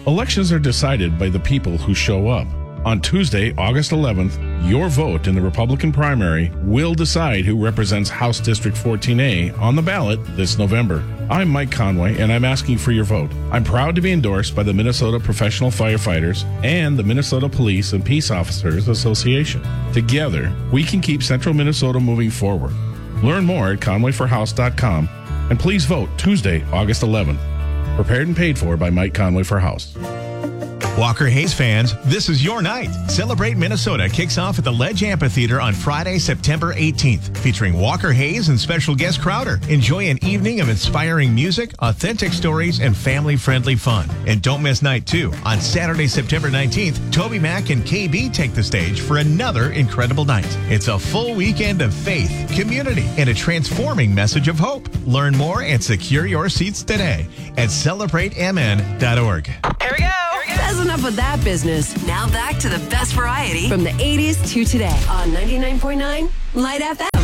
Elections are decided by the people who show up. On Tuesday, August 11th, your vote in the Republican primary will decide who represents House District 14A on the ballot this November. I'm Mike Conway, and I'm asking for your vote. I'm proud to be endorsed by the Minnesota Professional Firefighters and the Minnesota Police and Peace Officers Association. Together, we can keep Central Minnesota moving forward. Learn more at conwayforhouse.com, and please vote Tuesday, August 11th. Prepared and paid for by Mike Conway for House. Walker Hayes fans, this is your night. Celebrate Minnesota kicks off at the Ledge Amphitheater on Friday, September 18th, featuring Walker Hayes and special guest Crowder. Enjoy an evening of inspiring music, authentic stories, and family-friendly fun. And don't miss night 2. On Saturday, September 19th, Toby Mac and KB take the stage for another incredible night. It's a full weekend of faith, community, and a transforming message of hope. Learn more and secure your seats today at celebratemn.org. Here we go. That's enough of that business. Now back to the best variety from the 80s to today on 99.9 Light FM.